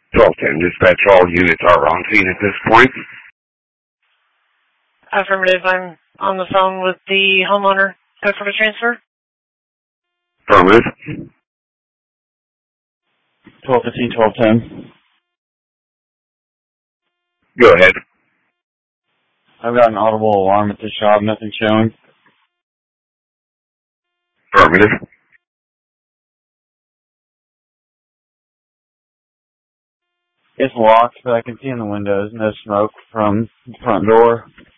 1210, dispatch, all units are on scene at this point. Affirmative, I'm on the phone with the homeowner. Code for the transfer? Affirmative. 1215, 1210. Go ahead. I've got an audible alarm at the shop, nothing showing. Affirmative. It's locked, but I can see in the windows no smoke from the front door.